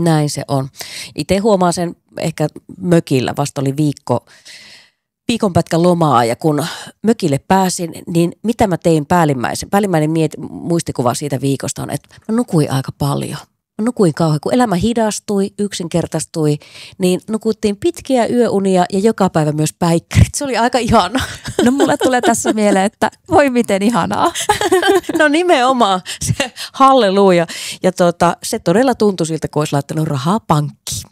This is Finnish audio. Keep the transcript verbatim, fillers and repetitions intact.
Näin se on. Itse huomaan sen ehkä mökillä, vasta oli viikko, viikonpätkän lomaa ja kun mökille pääsin, niin mitä mä tein päällimmäisen? Päällimmäinen miet, muistikuva siitä viikosta on, että mä nukuin aika paljon. Mä nukuin kauhean, kun elämä hidastui, yksinkertaistui, niin nukuttiin pitkiä yöunia ja joka päivä myös päikkärit. Se oli aika ihana. No mulle tulee tässä mieleen, että voi miten ihanaa. No nimenomaan, se halleluja. Ja tota, se todella tuntui siltä, kun olisi laittanut rahaa pankkiin.